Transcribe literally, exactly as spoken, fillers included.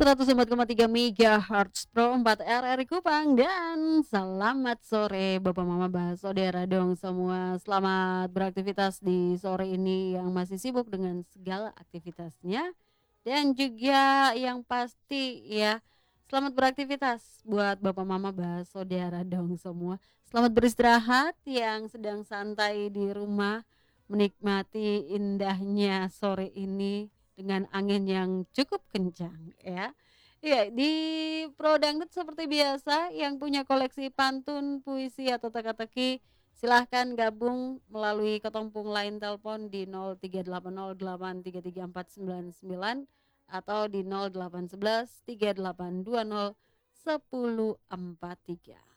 seratus empat koma tiga megahertz Pro empat R R I Kupang dan selamat sore Bapak Mama Basodara dong semua. Selamat beraktivitas di sore ini yang masih sibuk dengan segala aktivitasnya dan juga yang pasti ya selamat beraktivitas buat Bapak Mama Basodara dong semua. Selamat beristirahat yang sedang santai di rumah menikmati indahnya sore ini dengan angin yang cukup kencang ya. Iya, di Pro Dangdut seperti biasa yang punya koleksi pantun, puisi atau teka-teki silahkan gabung melalui ketompong line telepon di nol tiga delapan nol delapan tiga tiga empat sembilan sembilan atau di nol delapan satu satu tiga delapan dua nol satu nol empat tiga.